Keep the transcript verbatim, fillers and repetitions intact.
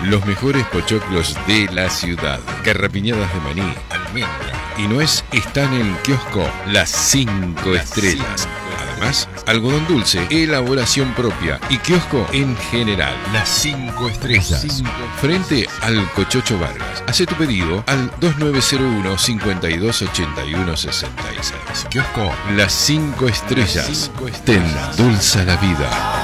Los mejores pochoclos de la ciudad. Carrapiñadas de maní, almendra y nuez están en el kiosco Las Cinco Estrellas. Además, algodón dulce, elaboración propia y kiosco en general. Las Cinco Estrellas. Frente al Cochocho Vargas. Hacé tu pedido al dos nueve cero uno, cinco dos ocho uno seis seis. Kiosco Las Cinco Estrellas. Te endulza la vida.